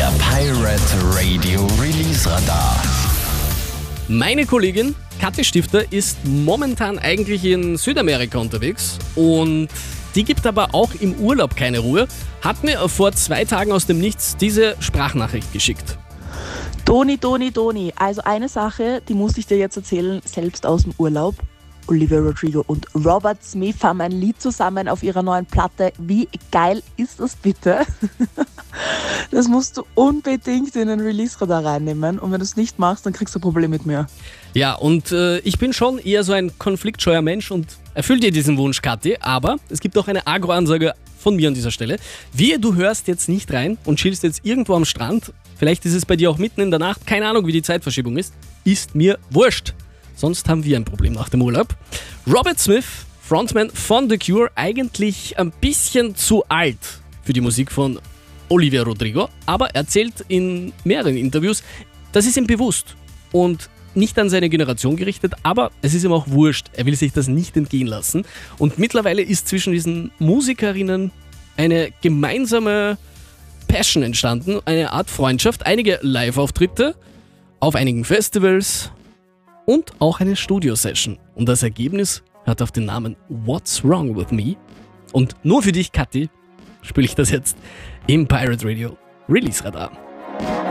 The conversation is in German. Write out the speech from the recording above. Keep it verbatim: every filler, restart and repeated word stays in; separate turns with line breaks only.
Der Pirate Radio Release Radar.
Meine Kollegin Kathi Stifter ist momentan eigentlich in Südamerika unterwegs und die gibt aber auch im Urlaub keine Ruhe. Hat mir vor zwei Tagen aus dem Nichts diese Sprachnachricht geschickt.
Toni, Toni, Toni, also eine Sache, die muss ich dir jetzt erzählen, selbst aus dem Urlaub. Olivia Rodrigo und Robert Smith haben ein Lied zusammen auf ihrer neuen Platte. Wie geil ist das bitte? Das musst du unbedingt in den Release-Radar reinnehmen und wenn du es nicht machst, dann kriegst du ein Problem mit mir.
Ja, und äh, ich bin schon eher so ein konfliktscheuer Mensch und erfüll dir diesen Wunsch, Kathi, aber es gibt auch eine Agro-Ansage von mir an dieser Stelle. Wehe, du hörst jetzt nicht rein und chillst jetzt irgendwo am Strand, vielleicht ist es bei dir auch mitten in der Nacht, keine Ahnung, wie die Zeitverschiebung ist, ist mir wurscht. Sonst haben wir ein Problem nach dem Urlaub. Robert Smith, Frontman von The Cure, eigentlich ein bisschen zu alt für die Musik von Olivia Rodrigo, aber erzählt in mehreren Interviews, das ist ihm bewusst und nicht an seine Generation gerichtet, aber es ist ihm auch wurscht. Er will sich das nicht entgehen lassen. Und mittlerweile ist zwischen diesen Musikerinnen eine gemeinsame Passion entstanden, eine Art Freundschaft, einige Live-Auftritte auf einigen Festivals und auch eine Studio-Session. Und das Ergebnis hört auf den Namen What's Wrong With Me. Und nur für dich, Kathi, spiele ich das jetzt im Pirate Radio Release Radar.